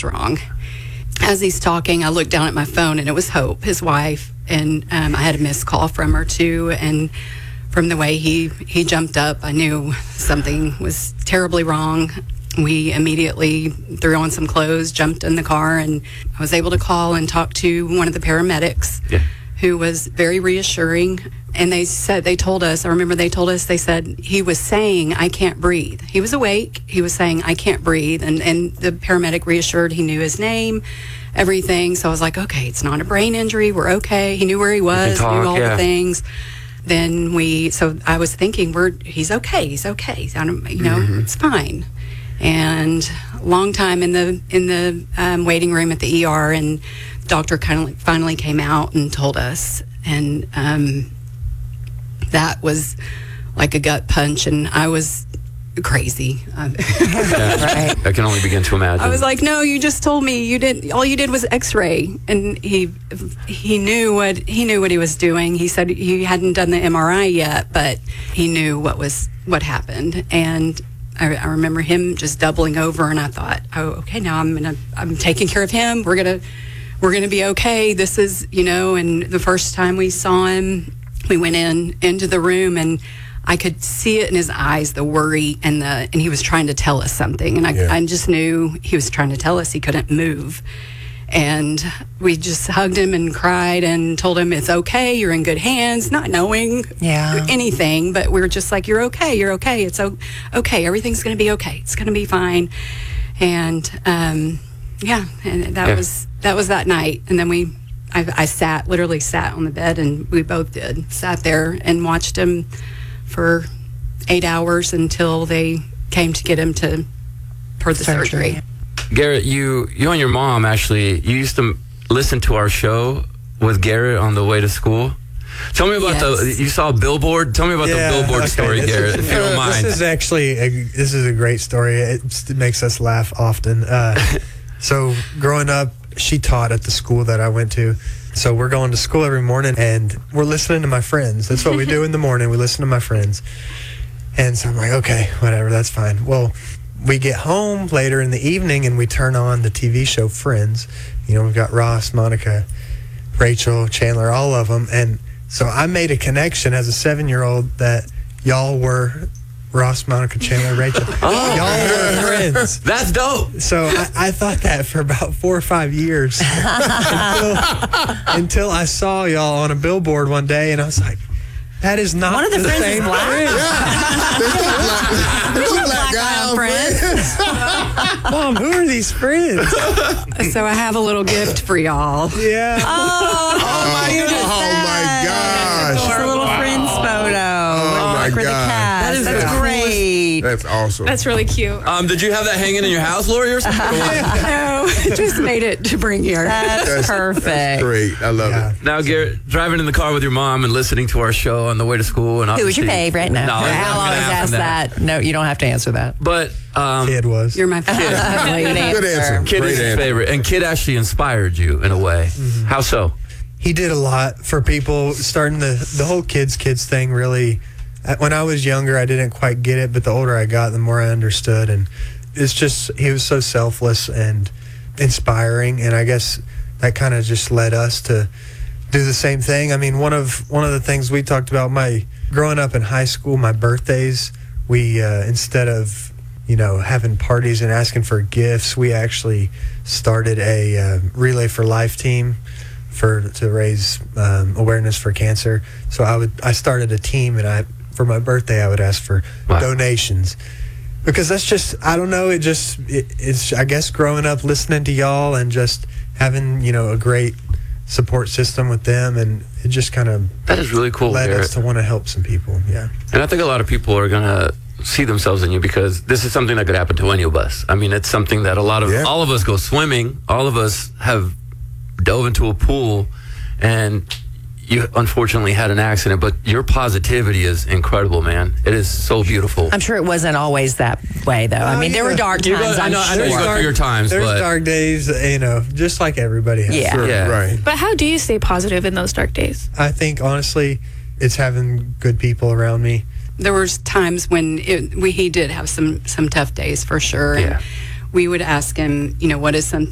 something's wrong. As he's talking, I looked down at my phone, and it was Hope, his wife, and I had a missed call from her too. And from the way he jumped up, I knew something was terribly wrong. We immediately threw on some clothes, jumped in the car, and I was able to call and talk to one of the paramedics, who was very reassuring. And they said, they told us, they said he was saying, "I can't breathe." He was awake. He was saying, "I can't breathe." And the paramedic reassured he knew his name, everything. So I was like, okay, it's not a brain injury. We're okay. He knew where he was, knew all the things. Then so I was thinking, he's okay. He's okay. It's fine. And a long time in the waiting room at the ER, and doctor finally came out and told us. And that was like a gut punch, and I was crazy. Right. I can only begin to imagine. I was like, "No, you just told me all you did was X-ray." And he knew what he was doing. He said he hadn't done the MRI yet, but he knew what happened. And I remember him just doubling over, and I thought, "Oh, okay, now I'm taking care of him. We're gonna be okay." This is, and the first time we saw him, we went into the room, and I could see it in his eyes, the worry, and he was trying to tell us something. And I just knew he was trying to tell us he couldn't move. And we just hugged him and cried and told him, "It's okay, you're in good hands," not knowing anything, but we were just like, "You're okay, it's okay, everything's going to be okay, it's going to be fine." And that was that night. And then I literally sat on the bed, and we both sat there and watched him for 8 hours until they came to get him for the surgery. Garrett, you and your mom, actually, you used to listen to our show with Garrett on the way to school. Tell me about you saw a billboard. Tell me about the billboard story, Garrett, if you don't mind. This is actually a great story. It makes us laugh often. So growing up, she taught at the school that I went to. So we're going to school every morning, and we're listening to my friends. That's what we do in the morning. We listen to my friends. And so I'm like, okay, whatever, that's fine. Well, we get home later in the evening, and we turn on the TV show Friends. We've got Ross, Monica, Rachel, Chandler, all of them. And so I made a connection as a 7-year-old that y'all were Ross, Monica, Chandler, Rachel. Y'all were friends. That's dope. So I thought that for about 4 or 5 years until I saw y'all on a billboard one day, and I was like, that is not one of the friends same is black. There's a black guy on Friends. Mom, who are these friends? So I have a little gift for y'all. Yeah. Oh my gosh. It's a little Friends photo. Oh my gosh. That's great. That's awesome. That's really cute. Did you have that hanging in your house, Lori, or something? No, just made it to bring here. That's perfect. That's great. I love it. Now, Garrett, driving in the car with your mom and listening to our show on the way to school. And Who was your favorite? No. I'll always ask that. No, you don't have to answer that. But Kid was. You're my favorite. Good answer. Kid is your favorite. And Kid actually inspired you in a way. Mm-hmm. How so? He did a lot for people, starting the whole kids thing really. When I was younger, I didn't quite get it, but the older I got, the more I understood. And it's just, he was so selfless and inspiring, and I guess that kind of just led us to do the same thing. I mean, one of the things we talked about, growing up in high school, my birthdays, we instead of having parties and asking for gifts, we actually started a Relay for Life team to raise awareness for cancer. So I started a team, and for my birthday, I would ask for donations, because that's just, I don't know, it's I guess growing up listening to y'all and just having a great support system with them, and it just kind of that is really cool. Led Garrett. us to want to help some people. Yeah, and I think a lot of people are gonna see themselves in you, because this is something that could happen to any of us. I mean, it's something that all of us go swimming. All of us have dove into a pool, and you unfortunately had an accident, but your positivity is incredible, man. It is so beautiful. I'm sure it wasn't always that way, though. I mean, there were dark times. I know you go through your times. There's dark days, just like everybody has. Yeah. Sure, Yeah. right. But how do you stay positive in those dark days? I think, honestly, it's having good people around me. There was times when he did have some tough days, for sure. Yeah. And we would ask him, what is something